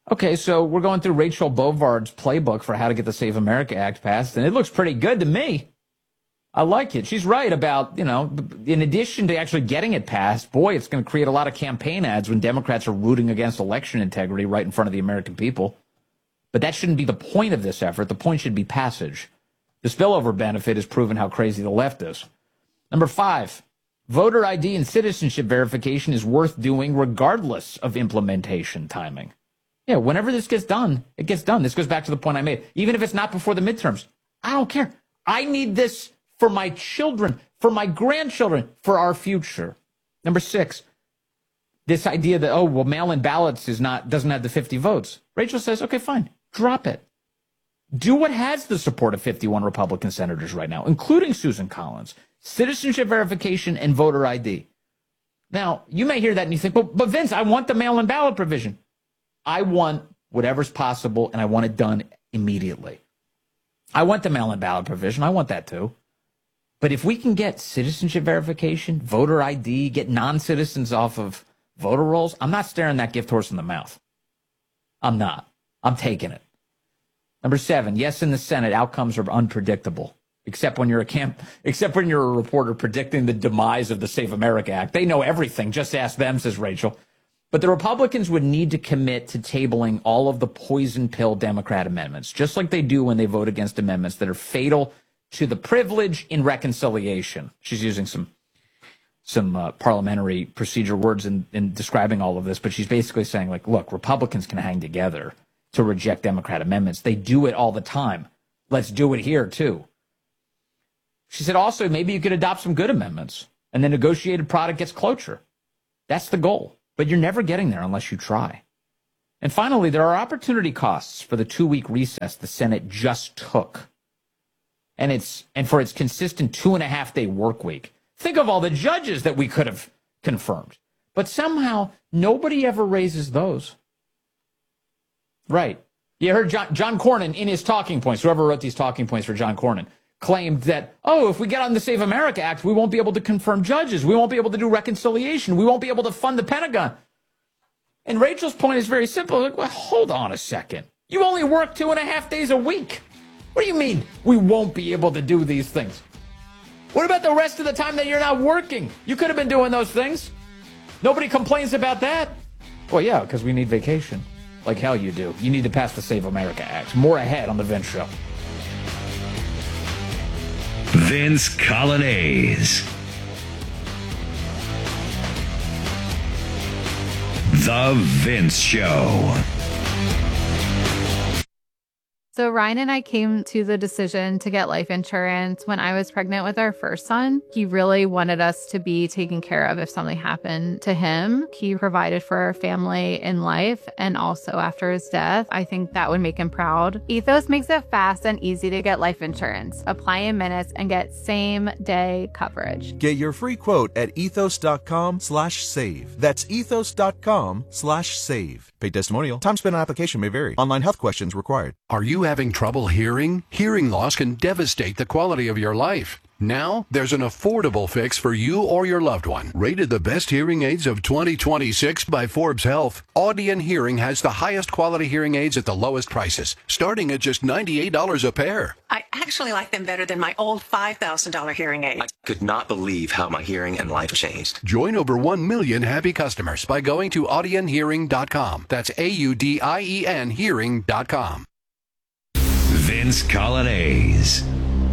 Okay, so we're going through Rachel Bovard's playbook for how to get the Save America Act passed, and it looks pretty good to me. I like it. She's right about, in addition to actually getting it passed, boy, it's going to create a lot of campaign ads when Democrats are rooting against election integrity right in front of the American people. But that shouldn't be the point of this effort. The point should be passage. The spillover benefit has proven how crazy the left is. Number 5, voter ID and citizenship verification is worth doing regardless of implementation timing. Yeah, whenever this gets done, it gets done. This goes back to the point I made. Even if it's not before the midterms, I don't care. I need this for my children, for my grandchildren, for our future. Number 6, this idea that, mail-in ballots doesn't have the 50 votes. Rachel says, okay, fine, drop it. Do what has the support of 51 Republican senators right now, including Susan Collins, citizenship verification and voter ID. Now, you may hear that and you think, but Vince, I want the mail-in ballot provision. I want whatever's possible, and I want it done immediately. I want the mail-in ballot provision. I want that too. But if we can get citizenship verification, voter ID, get non-citizens off of voter rolls, I'm not staring that gift horse in the mouth. I'm not. I'm taking it. Number 7, yes, in the Senate, outcomes are unpredictable, except when you're a reporter predicting the demise of the Save America Act. They know everything. Just ask them, says Rachel. But the Republicans would need to commit to tabling all of the poison pill Democrat amendments, just like they do when they vote against amendments that are fatal to the privilege in reconciliation. She's using some parliamentary procedure words in describing all of this, but she's basically saying, look, Republicans can hang together to reject Democrat amendments. They do it all the time. Let's do it here, too. She said also, maybe you could adopt some good amendments, and the negotiated product gets cloture. That's the goal. But you're never getting there unless you try. And finally, there are opportunity costs for the 2-week recess the Senate just took. And for its consistent 2.5-day work week. Think of all the judges that we could have confirmed. But somehow, nobody ever raises those. Right. You heard John Cornyn in his talking points, whoever wrote these talking points for John Cornyn, claimed that, if we get on the Save America Act, we won't be able to confirm judges. We won't be able to do reconciliation. We won't be able to fund the Pentagon. And Rachel's point is very simple. Well, hold on a second. You only work 2.5 days a week. What do you mean we won't be able to do these things? What about the rest of the time that you're not working? You could have been doing those things. Nobody complains about that. Well, yeah, because we need vacation. Like hell you do. You need to pass the Save America Act. More ahead on The Vince Show. Vince Coglianese. The Vince Show. So Ryan and I came to the decision to get life insurance when I was pregnant with our first son. He really wanted us to be taken care of if something happened to him. He provided for our family in life and also after his death. I think that would make him proud. Ethos makes it fast and easy to get life insurance. Apply in minutes and get same-day coverage. Get your free quote at ethos.com/save. That's ethos.com/save. Paid testimonial. Time spent on application may vary. Online health questions required. Are you having trouble hearing? Hearing loss can devastate the quality of your life. Now, there's an affordable fix for you or your loved one. Rated the best hearing aids of 2026 by Forbes Health, Audion Hearing has the highest quality hearing aids at the lowest prices, starting at just $98 a pair. I actually like them better than my old $5,000 hearing aid. I could not believe how my hearing and life changed. Join over 1 million happy customers by going to audionhearing.com. That's AUDIEN hearing.com. Vince Coglianese.